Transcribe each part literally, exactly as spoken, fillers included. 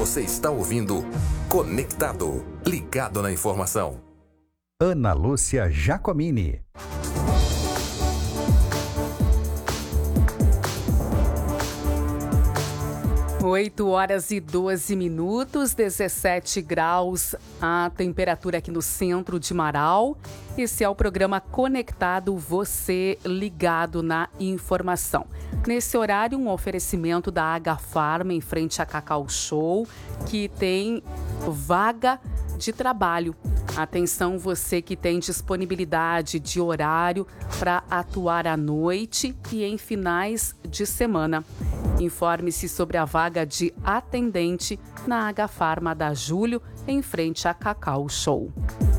Você está ouvindo Conectado, ligado na informação. Ana Lúcia Giacomini. oito horas e doze minutos, dezessete graus a temperatura aqui no centro de Marau. Esse é o programa Conectado, você ligado na informação. Nesse horário, um oferecimento da Agafarma em frente a Cacau Show, que tem vaga de trabalho. Atenção, você que tem disponibilidade de horário para atuar à noite e em finais de semana. Informe-se sobre a vaga de atendente na Agafarma da Júlio, em frente a Cacau Show.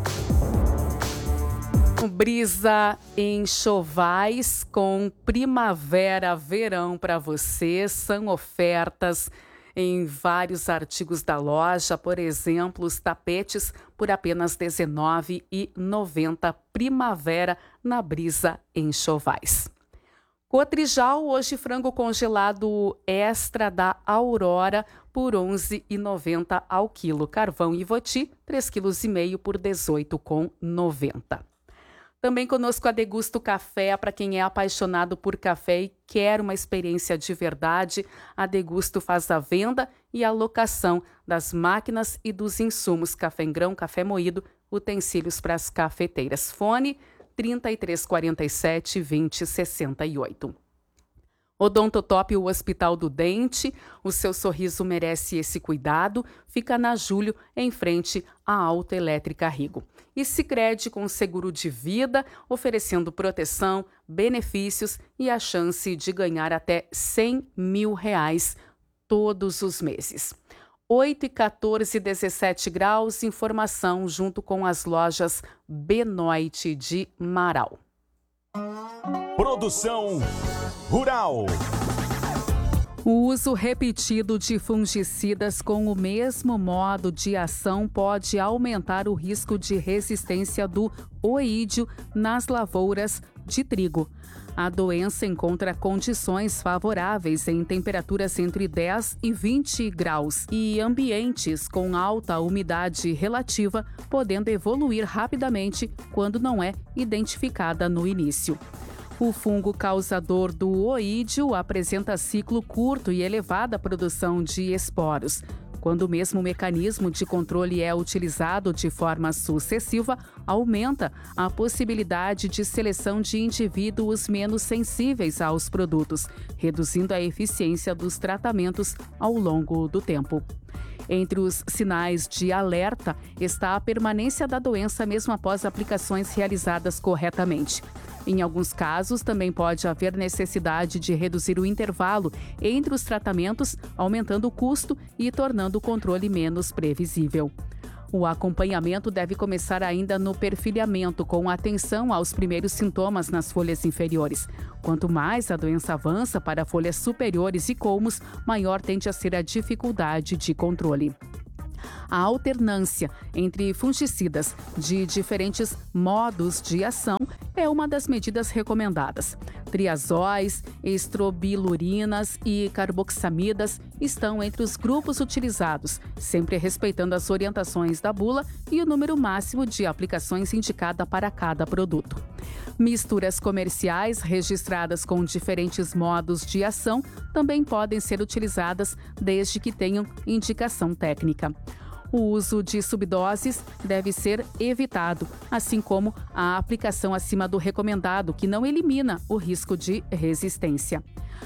Brisa em Chovais com primavera, verão para você. São ofertas em vários artigos da loja, por exemplo, os tapetes por apenas dezenove reais e noventa centavos. Primavera na Brisa em Chovais. Cotrijal, hoje frango congelado extra da Aurora por onze reais e noventa centavos ao quilo. Carvão Ivoti, três vírgula cinco quilos por dezoito reais e noventa centavos. Também conosco a Degusto Café, para quem é apaixonado por café e quer uma experiência de verdade. A Degusto faz a venda e a locação das máquinas e dos insumos, café em grão, café moído, utensílios para as cafeteiras. Fone trinta e três quarenta e sete, vinte, sessenta e oito. Odontotop, o Hospital do Dente. O seu sorriso merece esse cuidado. Fica na Júlio, em frente à Autoelétrica Rigo. E Sicredi, com seguro de vida, oferecendo proteção, benefícios e a chance de ganhar até cem mil reais todos os meses. oito e quatorze, dezessete graus, informação junto com as lojas Benoit de Marau. Produção Rural. O uso repetido de fungicidas com o mesmo modo de ação pode aumentar o risco de resistência do oídio nas lavouras de trigo. A doença encontra condições favoráveis em temperaturas entre dez e vinte graus e ambientes com alta umidade relativa, podendo evoluir rapidamente quando não é identificada no início. O fungo causador do oídio apresenta ciclo curto e elevada produção de esporos. Quando o mesmo mecanismo de controle é utilizado de forma sucessiva, aumenta a possibilidade de seleção de indivíduos menos sensíveis aos produtos, reduzindo a eficiência dos tratamentos ao longo do tempo. Entre os sinais de alerta está a permanência da doença mesmo após aplicações realizadas corretamente. Em alguns casos, também pode haver necessidade de reduzir o intervalo entre os tratamentos, aumentando o custo e tornando o controle menos previsível. O acompanhamento deve começar ainda no perfilhamento, com atenção aos primeiros sintomas nas folhas inferiores. Quanto mais a doença avança para folhas superiores e colmos, maior tende a ser a dificuldade de controle. A alternância entre fungicidas de diferentes modos de ação é uma das medidas recomendadas. Triazóis, estrobilurinas e carboxamidas estão entre os grupos utilizados, sempre respeitando as orientações da bula e o número máximo de aplicações indicada para cada produto. Misturas comerciais registradas com diferentes modos de ação também podem ser utilizadas desde que tenham indicação técnica. O uso de subdoses deve ser evitado, assim como a aplicação acima do recomendado, que não elimina o risco de resistência.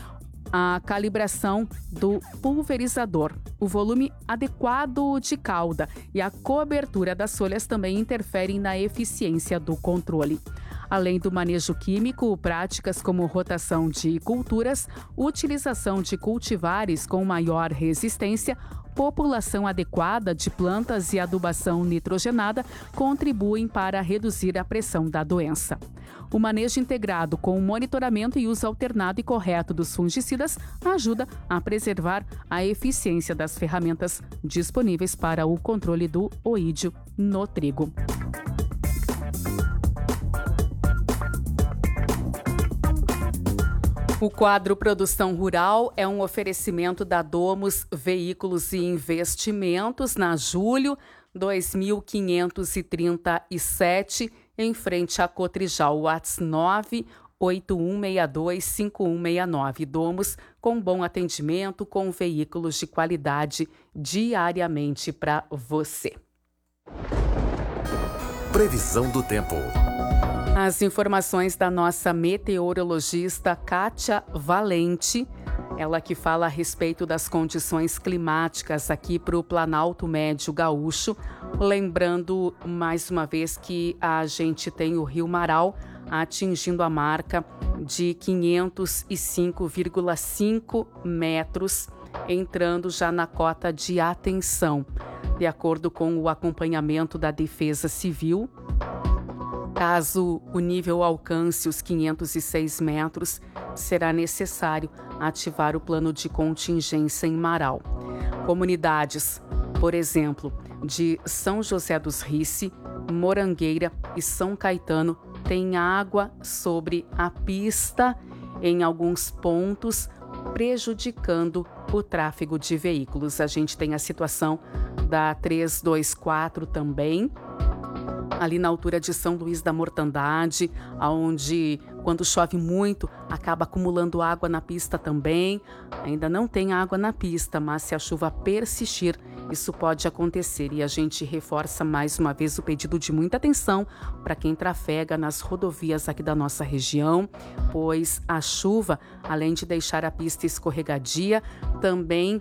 A calibração do pulverizador, o volume adequado de cauda e a cobertura das folhas também interferem na eficiência do controle. Além do manejo químico, práticas como rotação de culturas, utilização de cultivares com maior resistência, população adequada de plantas e adubação nitrogenada contribuem para reduzir a pressão da doença. O manejo integrado com o monitoramento e uso alternado e correto dos fungicidas ajuda a preservar a eficiência das ferramentas disponíveis para o controle do oídio no trigo. O quadro Produção Rural é um oferecimento da Domus Veículos e Investimentos na Júlio dois mil quinhentos e trinta e sete, em frente a Cotrijal. WhatsApp nove oito um seis dois cinco um seis nove. Domus, com bom atendimento, com veículos de qualidade diariamente para você. Previsão do tempo. As informações da nossa meteorologista Kátia Valente, ela que fala a respeito das condições climáticas aqui para o Planalto Médio Gaúcho. Lembrando mais uma vez que a gente tem o Rio Marau atingindo a marca de quinhentos e cinco vírgula cinco metros, entrando já na cota de atenção. De acordo com o acompanhamento da Defesa Civil, caso o nível alcance os quinhentos e seis metros, será necessário ativar o plano de contingência em Marau. Comunidades, por exemplo, de São José dos Rice, Morangueira e São Caetano têm água sobre a pista em alguns pontos, prejudicando o tráfego de veículos. A gente tem a situação da trezentos e vinte e quatro também, ali na altura de São Luís da Mortandade, onde, quando chove muito, acaba acumulando água na pista também. Ainda não tem água na pista, mas se a chuva persistir, isso pode acontecer. E a gente reforça mais uma vez o pedido de muita atenção para quem trafega nas rodovias aqui da nossa região, pois a chuva, além de deixar a pista escorregadia, também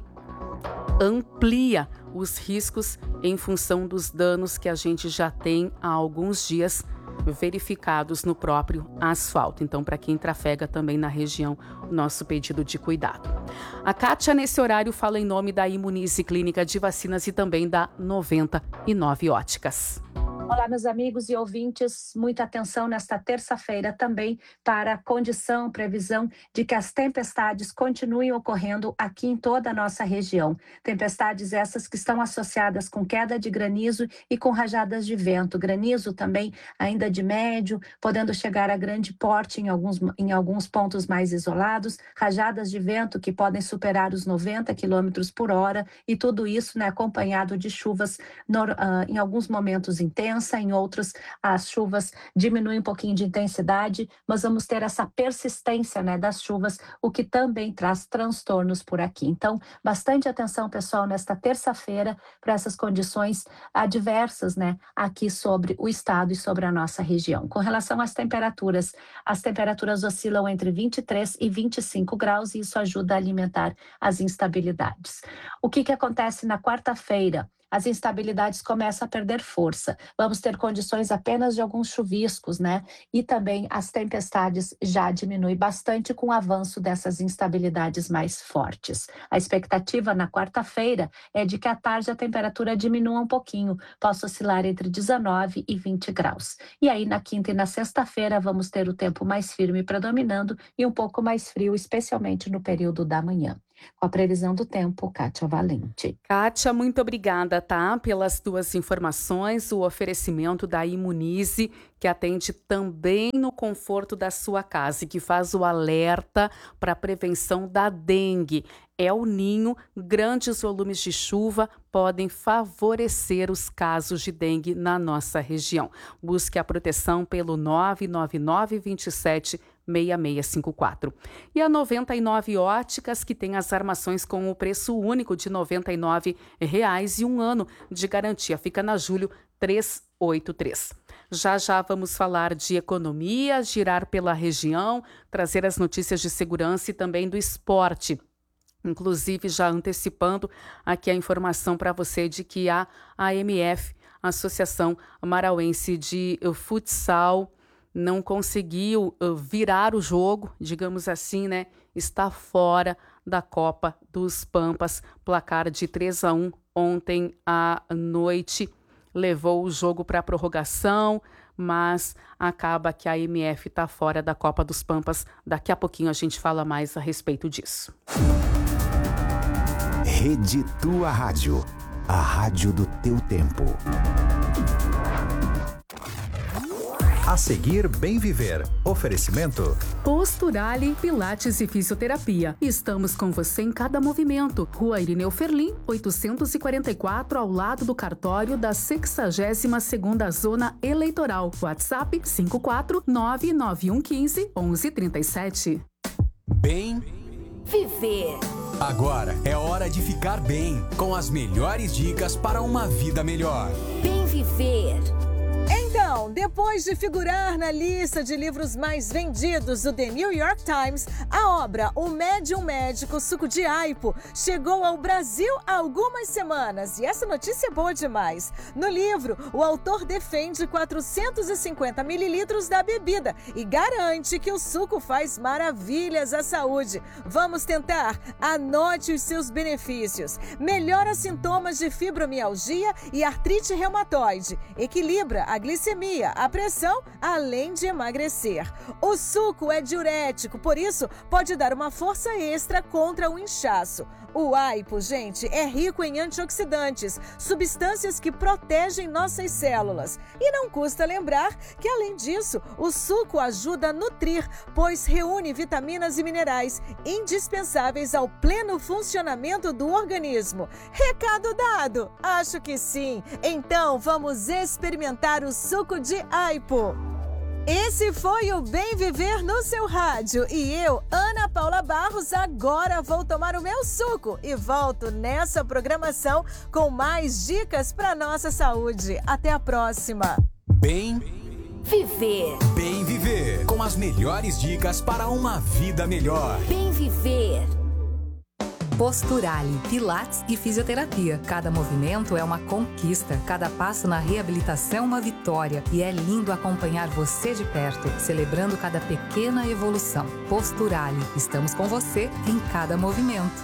amplia os riscos em função dos danos que a gente já tem há alguns dias verificados no próprio asfalto. Então, para quem trafega também na região, o nosso pedido de cuidado. A Kátia, nesse horário, fala em nome da Imunize Clínica de Vacinas e também da noventa e nove Óticas. Olá, meus amigos e ouvintes, muita atenção nesta terça-feira também para a condição, previsão de que as tempestades continuem ocorrendo aqui em toda a nossa região. Tempestades essas que estão associadas com queda de granizo e com rajadas de vento. Granizo também ainda de médio, podendo chegar a grande porte em alguns, em alguns pontos mais isolados, rajadas de vento que podem superar os noventa quilômetros por hora, e tudo isso, né, acompanhado de chuvas no, uh, em alguns momentos intensas. Em outros, as chuvas diminuem um pouquinho de intensidade, mas vamos ter essa persistência, né, das chuvas, o que também traz transtornos por aqui. Então, bastante atenção, pessoal, nesta terça-feira para essas condições adversas, né, aqui sobre o estado e sobre a nossa região. Com relação às temperaturas, as temperaturas oscilam entre vinte e três e vinte e cinco graus e isso ajuda a alimentar as instabilidades. O que que acontece na quarta-feira? As instabilidades começam a perder força. Vamos ter condições apenas de alguns chuviscos, né? E também as tempestades já diminuem bastante com o avanço dessas instabilidades mais fortes. A expectativa na quarta-feira é de que à tarde a temperatura diminua um pouquinho, possa oscilar entre dezenove e vinte graus. E aí na quinta e na sexta-feira vamos ter o tempo mais firme predominando e um pouco mais frio, especialmente no período da manhã. Com a previsão do tempo, Kátia Valente. Kátia, muito obrigada, tá? Pelas tuas informações, o oferecimento da Imunize, que atende também no conforto da sua casa e que faz o alerta para a prevenção da dengue. El Ninho, grandes volumes de chuva podem favorecer os casos de dengue na nossa região. Busque a proteção pelo nove nove nove, dois sete, seis seis cinco quatro. E a noventa e nove Óticas, que tem as armações com o preço único de noventa e nove reais e um ano de garantia. Fica na Júlio trezentos e oitenta e três. Já já vamos falar de economia, girar pela região, trazer as notícias de segurança e também do esporte. Inclusive, já antecipando aqui a informação para você de que a A M F, a Associação Marauense de Futsal, não conseguiu virar o jogo, digamos assim, né? Está fora da Copa dos Pampas. Placar de três a um ontem à noite levou o jogo para a prorrogação, mas acaba que a A M F está fora da Copa dos Pampas. Daqui a pouquinho a gente fala mais a respeito disso. Rede Tua Rádio, a rádio do teu tempo. A seguir, Bem Viver. Oferecimento. Posturale, Pilates e Fisioterapia. Estamos com você em cada movimento. Rua Irineu Ferlim, oitocentos e quarenta e quatro, ao lado do cartório da sexagésima segunda Zona Eleitoral. WhatsApp cinco quatro nove nove um um cinco, onze trinta e sete. Bem Viver. Agora é hora de ficar bem, com as melhores dicas para uma vida melhor. Bem Viver. Então, depois de figurar na lista de livros mais vendidos do The New York Times, a obra O Médium Médico Suco de Aipo chegou ao Brasil há algumas semanas. E essa notícia é boa demais. No livro, o autor defende quatrocentos e cinquenta mililitros da bebida e garante que o suco faz maravilhas à saúde. Vamos tentar? Anote os seus benefícios. Melhora sintomas de fibromialgia e artrite reumatoide. Equilibra a glicemia, a pressão, além de emagrecer. O suco é diurético, por isso pode dar uma força extra contra o inchaço. O aipo, gente, é rico em antioxidantes, substâncias que protegem nossas células. E não custa lembrar que, além disso, o suco ajuda a nutrir, pois reúne vitaminas e minerais indispensáveis ao pleno funcionamento do organismo. Recado dado? Acho que sim. Então, vamos experimentar o suco de aipo. Esse foi o Bem Viver no seu rádio e eu, Ana Paula Barros, agora vou tomar o meu suco e volto nessa programação com mais dicas para nossa saúde. Até a próxima. Bem Viver. Bem Viver, com as melhores dicas para uma vida melhor. Bem Viver. Posturale, Pilates e Fisioterapia. Cada movimento é uma conquista, cada passo na reabilitação uma vitória. E é lindo acompanhar você de perto, celebrando cada pequena evolução. Posturale, estamos com você em cada movimento.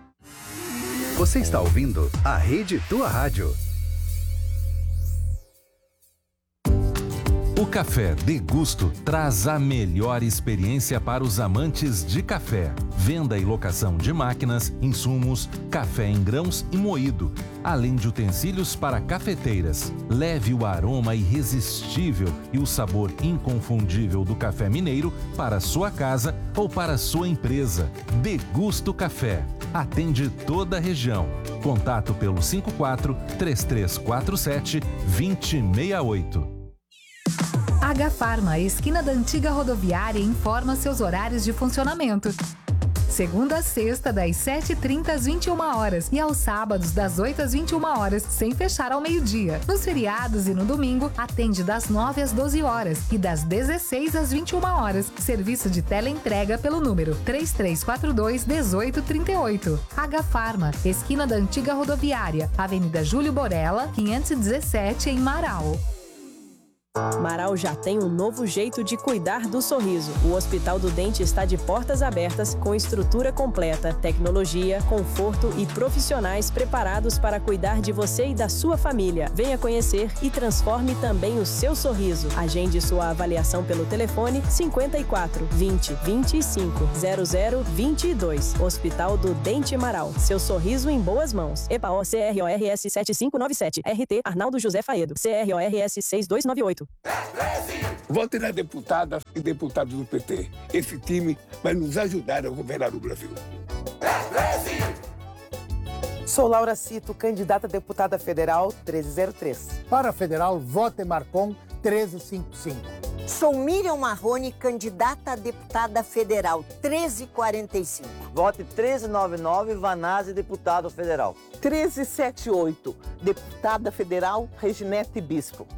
Você está ouvindo a Rede Tua Rádio. O Café Degusto traz a melhor experiência para os amantes de café. Venda e locação de máquinas, insumos, café em grãos e moído, além de utensílios para cafeteiras. Leve o aroma irresistível e o sabor inconfundível do café mineiro para sua casa ou para sua empresa. Degusto Café. Atende toda a região. Contato pelo cinco quatro três três quatro sete dois zero seis oito. H-Farma, esquina da antiga rodoviária, informa seus horários de funcionamento. Segunda a sexta, das sete e trinta às vinte e uma horas e aos sábados, das oito às vinte e uma horas, sem fechar ao meio-dia. Nos feriados e no domingo, atende das nove às doze horas e das dezesseis às vinte e uma horas. Serviço de teleentrega pelo número três três quatro dois, um oito três oito. H-Farma, esquina da antiga rodoviária, Avenida Júlio Borella, quinhentos e dezessete, em Marau. Marau já tem um novo jeito de cuidar do sorriso. O Hospital do Dente está de portas abertas, com estrutura completa, tecnologia, conforto e profissionais preparados para cuidar de você e da sua família. Venha conhecer e transforme também o seu sorriso. Agende sua avaliação pelo telefone cinquenta e quatro, vinte, vinte e cinco, zero zero, vinte e dois. Hospital do Dente Marau. Seu sorriso em boas mãos. E P A O C R O R S sete cinco nove sete. R T Arnaldo José Faedo. C R O R S seis dois nove oito. Vote na deputada e deputados do P T. Esse time vai nos ajudar a governar o Brasil. Sou Laura Cito, candidata a deputada federal treze zero três. Para a federal, vote Marcon treze cinquenta e cinco. Sou Miriam Marrone, candidata a deputada federal treze quarenta e cinco. Vote treze noventa e nove, Vanazzi, deputado federal. treze setenta e oito, deputada federal Reginete Bispo.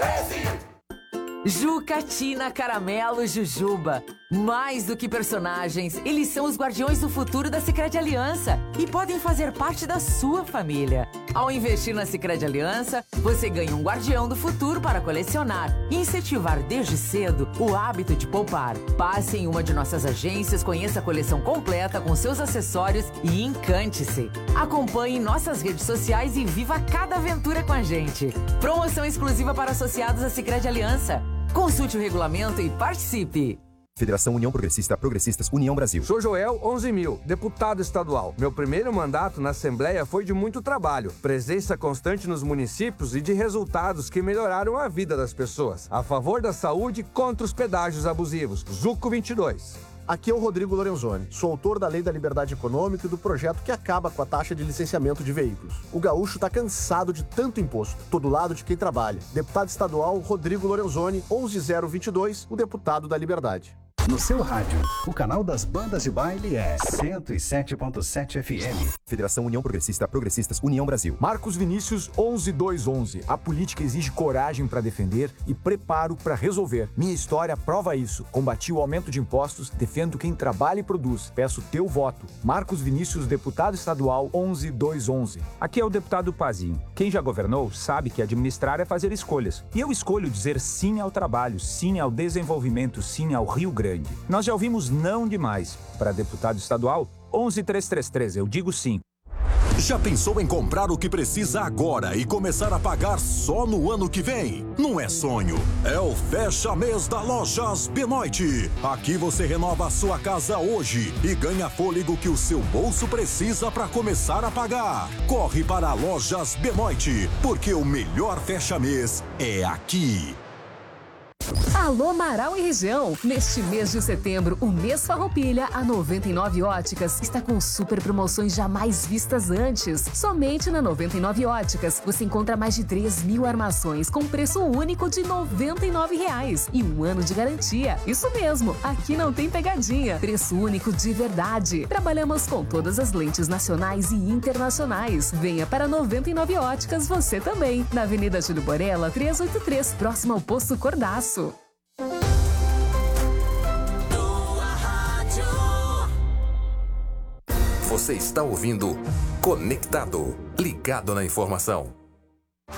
Juca, Tina, Caramelo, Jujuba. Mais do que personagens, eles são os guardiões do futuro da Sicredi Aliança e podem fazer parte da sua família. Ao investir na Sicredi Aliança, você ganha um guardião do futuro para colecionar e incentivar desde cedo o hábito de poupar. Passe em uma de nossas agências, conheça a coleção completa com seus acessórios e encante-se. Acompanhe nossas redes sociais e viva cada aventura com a gente. Promoção exclusiva para associados à Sicredi Aliança. Consulte o regulamento e participe. Federação União Progressista, Progressistas, União Brasil. Sou Joel, onze mil, deputado estadual. Meu primeiro mandato na Assembleia foi de muito trabalho, presença constante nos municípios e de resultados que melhoraram a vida das pessoas. A favor da saúde, contra os pedágios abusivos. Zuco vinte e dois. Aqui é o Rodrigo Lorenzoni, sou autor da Lei da Liberdade Econômica e do projeto que acaba com a taxa de licenciamento de veículos. O gaúcho está cansado de tanto imposto, tô do lado de quem trabalha. Deputado estadual Rodrigo Lorenzoni, onze zero vinte e dois, o deputado da Liberdade. No seu rádio, o canal das bandas de baile é cento e sete ponto sete F M. Federação União Progressista, Progressistas, União Brasil. Marcos Vinícius, onze dois onze. A política exige coragem para defender e preparo para resolver. Minha história prova isso. Combati o aumento de impostos, defendo quem trabalha e produz. Peço teu voto. Marcos Vinícius, deputado estadual, onze dois onze. Aqui é o deputado Pazinho. Quem já governou sabe que administrar é fazer escolhas. E eu escolho dizer sim ao trabalho, sim ao desenvolvimento, sim ao Rio Grande. Nós já ouvimos não demais. Para deputado estadual, onze três três três, eu digo sim. Já pensou em comprar o que precisa agora e começar a pagar só no ano que vem? Não é sonho, é o Fecha Mês da Lojas Benoit. Aqui você renova a sua casa hoje e ganha fôlego que o seu bolso precisa para começar a pagar. Corre para Lojas Benoit, porque o melhor Fecha Mês é aqui. Alô Marau e região, neste mês de setembro, o mês Farroupilha, a noventa e nove Óticas está com super promoções jamais vistas antes. Somente na noventa e nove Óticas você encontra mais de três mil armações com preço único de noventa e nove reais e um ano de garantia. Isso mesmo, aqui não tem pegadinha, preço único de verdade. Trabalhamos com todas as lentes nacionais e internacionais. Venha para noventa e nove Óticas você também, na Avenida Júlio Borella, trezentos e oitenta e três, próximo ao Posto Cordaço. Você está ouvindo Conectado, ligado na informação.